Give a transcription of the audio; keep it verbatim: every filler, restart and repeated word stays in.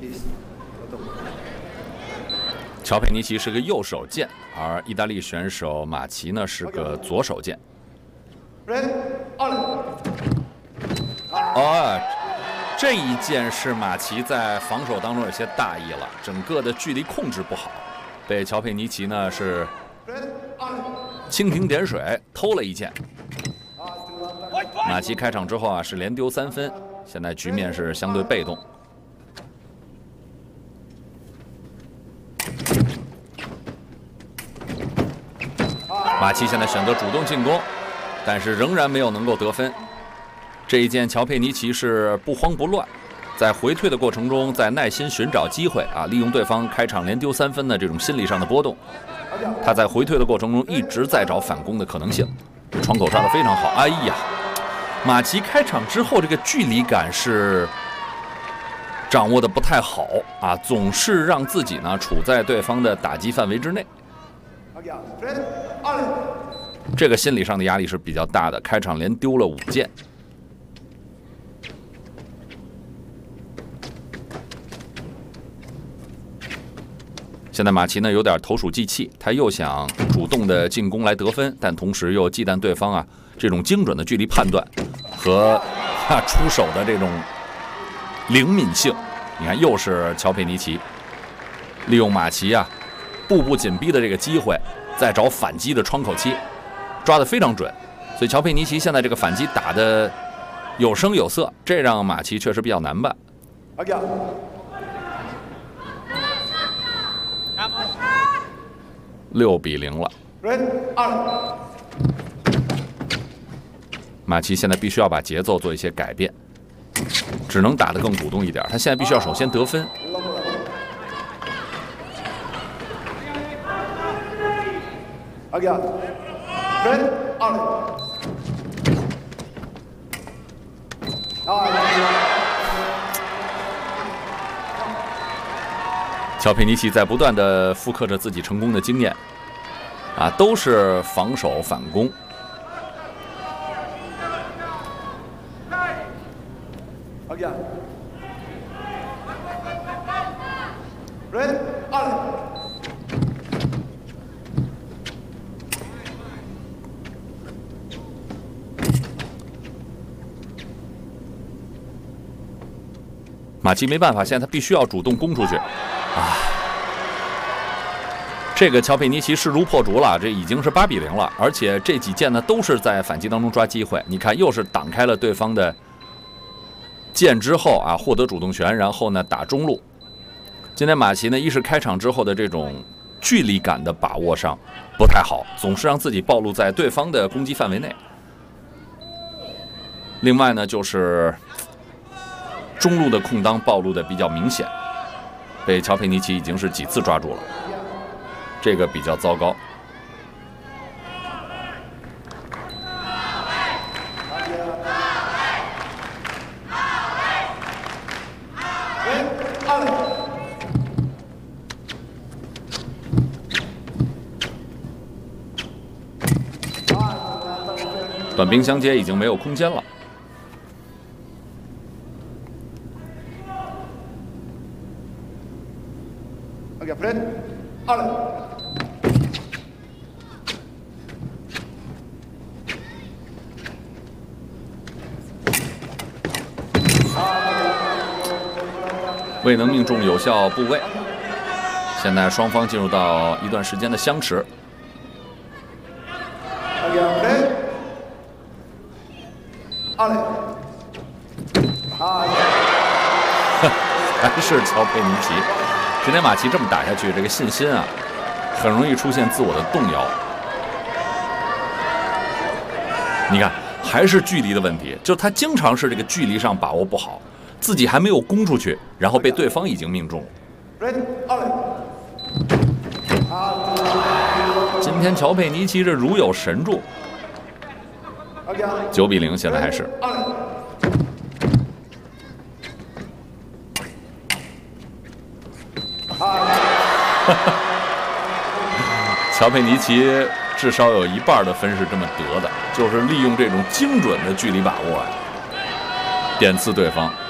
乔佩尼奇是个右手剑，而意大利选手马奇呢是个左手剑。哦，这一剑是马奇在防守当中有些大意了，整个的距离控制不好，被乔佩尼奇呢是蜻蜓点水偷了一剑。马奇开场之后啊是连丢三分，现在局面是相对被动。 马奇现在选择主动进攻，但是仍然没有能够得分。这一剑乔佩尼奇是不慌不乱，在回退的过程中，在耐心寻找机会啊，利用对方开场连丢三分的这种心理上的波动，他在回退的过程中一直在找反攻的可能性。窗口抓得非常好，哎呀，马奇开场之后这个距离感是掌握的不太好啊，总是让自己呢处在对方的打击范围之内。 这个心理上的压力是比较大的，开场连丢了五件。现在马奇呢有点投鼠忌器，他又想主动的进攻来得分，但同时又忌惮对方啊这种精准的距离判断和啊出手的这种灵敏性。你看，又是乔佩尼奇利用马奇啊步步紧逼的这个机会，再找反击的窗口期，抓得非常准。所以乔佩尼奇现在这个反击打得有声有色，这让马奇确实比较难办。六比零了。马奇现在必须要把节奏做一些改变，只能打得更主动一点。他现在必须要首先得分。 乔佩尼奇在不断的复刻着自己成功的经验，啊，都是防守反攻。马奇没办法，现在他必须要主动攻出去，啊，这个乔佩尼奇势如破竹了，这已经是八比零了，而且这几剑呢都是在反击当中抓机会。你看，又是挡开了对方的剑之后啊，获得主动权，然后呢打中路。今天马奇呢，一是开场之后的这种距离感的把握上不太好，总是让自己暴露在对方的攻击范围内。另外呢，就是中路的空当暴露的比较明显，被乔佩尼奇已经是几次抓住了，这个比较糟糕。短兵相接已经没有空间了。 未能命中有效部位，现在双方进入到一段时间的相持。还是乔佩尼奇。今天马奇这么打下去，这个信心啊，很容易出现自我的动摇。你看，还是距离的问题，就他经常是这个距离上把握不好。 自己还没有攻出去，然后被对方已经命中。今天乔佩尼奇这如有神助，九比零，现在还是。乔佩尼奇至少有一半的分是这么得的，就是利用这种精准的距离把握，点刺对方。